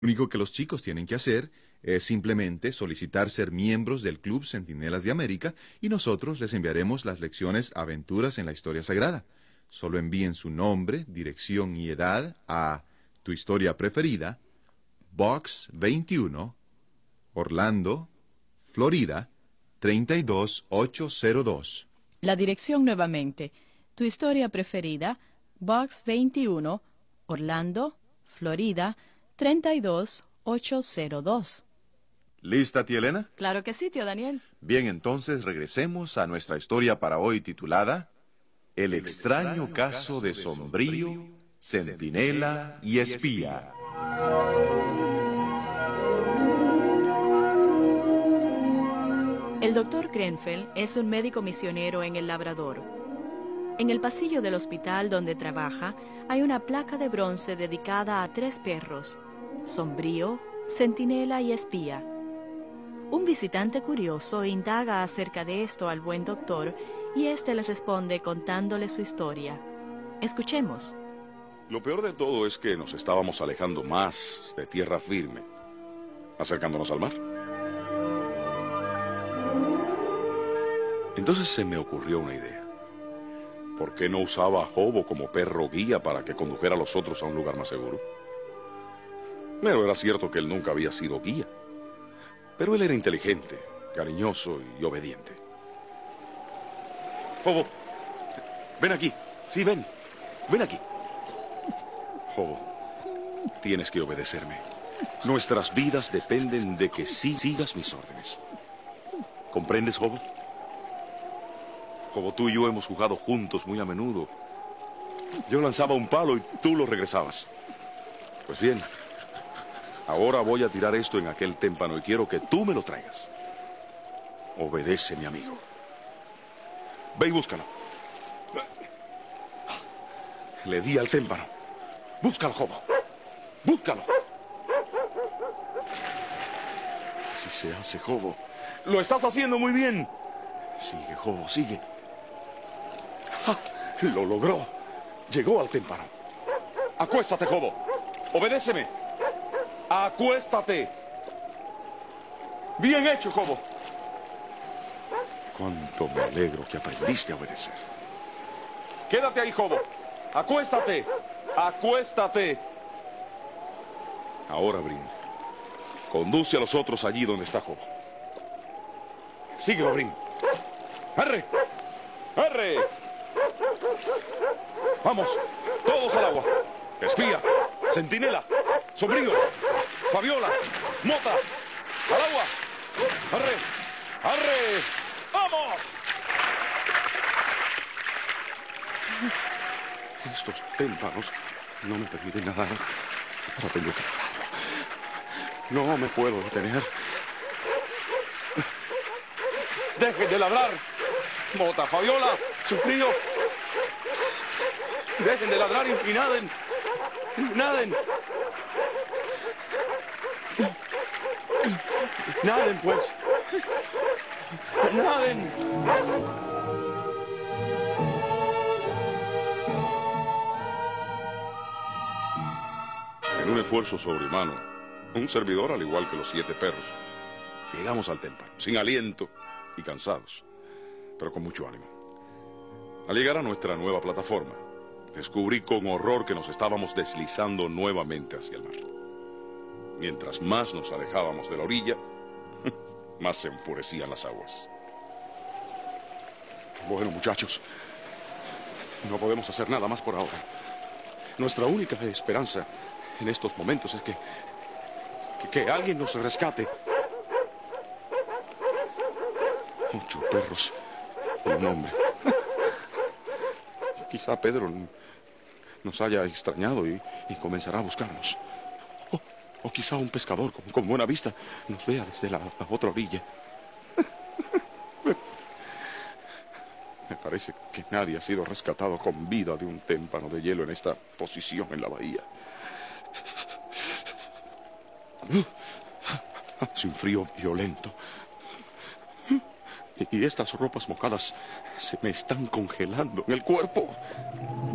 Lo único que los chicos tienen que hacer es simplemente solicitar ser miembros del Club Centinelas de América y nosotros les enviaremos las lecciones Aventuras en la Historia Sagrada. Solo envíen su nombre, dirección y edad a Tu Historia Preferida, Box 21, Orlando, Florida, 32802. La dirección nuevamente. Tu Historia Preferida, Box 21, Orlando, Florida, 32802. ¿Lista, tía Elena? Claro que sí, tío Daniel. Bien, entonces regresemos a nuestra historia para hoy titulada El extraño caso de Sombrío, Centinela y Espía. El doctor Grenfell es un médico misionero en El Labrador. En el pasillo del hospital donde trabaja hay una placa de bronce dedicada a 3 perros: Sombrío, Centinela y Espía. Un visitante curioso indaga acerca de esto al buen doctor y éste le responde contándole su historia. Escuchemos. Lo peor de todo es que nos estábamos alejando más de tierra firme, acercándonos al mar. Entonces se me ocurrió una idea. ¿Por qué no usaba a Hobo como perro guía para que condujera a los otros a un lugar más seguro? Pero era cierto que él nunca había sido guía. Pero él era inteligente, cariñoso y obediente. Hobo, ven aquí. Sí, ven. Ven aquí. Hobo, tienes que obedecerme. Nuestras vidas dependen de que sí sigas mis órdenes. ¿Comprendes, Hobo? Hobo, tú y yo hemos jugado juntos muy a menudo. Yo lanzaba un palo y tú lo regresabas. Pues bien, ahora voy a tirar esto en aquel témpano y quiero que tú me lo traigas. Obedece, mi amigo. Ve y búscalo. Le di al témpano. Búscalo, Hobo. Búscalo. Así se hace, Hobo. Lo estás haciendo muy bien. Sigue, Hobo, sigue. ¡Ja! Lo logró. Llegó al témpano. Acuéstate, Hobo. Obedéceme. Acuéstate. Bien hecho, Hobo. Cuánto me alegro que aprendiste a obedecer. Quédate ahí, Hobo. Acuéstate. Acuéstate. Ahora, Brin, conduce a los otros allí donde está Hobo. Síguelo, Brin. ¡Arre! ¡Arre! Vamos, todos al agua. Espía, Centinela, Sombrío, Fabiola, Mota, al agua. ¡Arre! ¡Arre! ¡Vamos! Estos témpanos no me permiten nadar, pero tengo que lograrlo. No me puedo detener. ¡Dejen de ladrar! Mota, Fabiola, Sombrío. Dejen de ladrar y naden. Naden. Naden, pues. Naden. En un esfuerzo sobrehumano, un servidor al igual que los 7 perros, llegamos al témpano, sin aliento y cansados, pero con mucho ánimo. Al llegar a nuestra nueva plataforma, descubrí con horror que nos estábamos deslizando nuevamente hacia el mar. Mientras más nos alejábamos de la orilla, más se enfurecían las aguas. Bueno, muchachos, no podemos hacer nada más por ahora. Nuestra única esperanza en estos momentos es que alguien nos rescate. 8 perros y un hombre. Quizá Pedro nos haya extrañado y comenzará a buscarnos. O quizá un pescador con buena vista nos vea desde la otra orilla. Me parece que nadie ha sido rescatado con vida de un témpano de hielo en esta posición en la bahía. Hace un frío violento. Y estas ropas mojadas se me están congelando en el cuerpo.